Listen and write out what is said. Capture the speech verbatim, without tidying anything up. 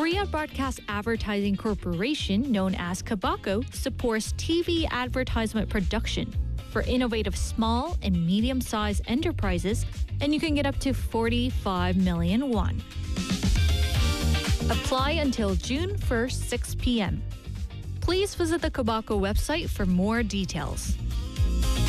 Korea Broadcast Advertising Corporation, known as KBACO, supports T V advertisement production for innovative small and medium-sized enterprises, and you can get up to forty-five million won. Apply until June first, six p.m. Please visit the KBACO website for more details.